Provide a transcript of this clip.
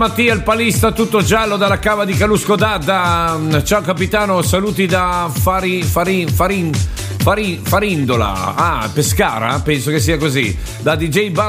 Mattia il palista tutto giallo dalla cava di Calusco d'Adda. Ciao capitano, saluti da Farindola. Pescara, penso che sia così. Da DJ Bar